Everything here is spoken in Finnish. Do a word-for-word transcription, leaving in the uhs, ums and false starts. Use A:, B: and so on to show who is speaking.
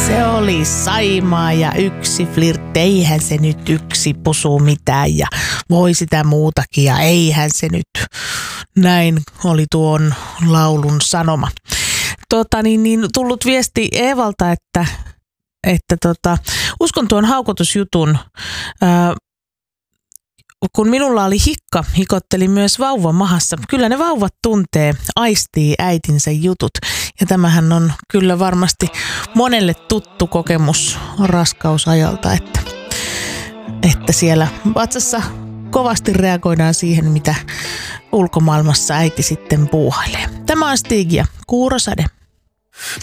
A: Se oli Saimaa ja yksi flirtti, eihän se nyt yksi pusu mitään ja voi sitä muutakin ja eihän se nyt. Näin oli tuon laulun sanoma. Tota, niin, niin, tullut viesti Eevalta, että, että tota, uskon tuon haukotusjutun. Ää, kun minulla oli hikka, hikotteli myös vauva mahassa. Kyllä ne vauvat tuntee, aistii äitinsä jutut. Ja tämähän on kyllä varmasti monelle tuttu kokemus raskausajalta, että, että siellä vatsassa kovasti reagoidaan siihen, mitä ulkomaailmassa äiti sitten puuhailee. Tämä on Stig ja Kuurosade.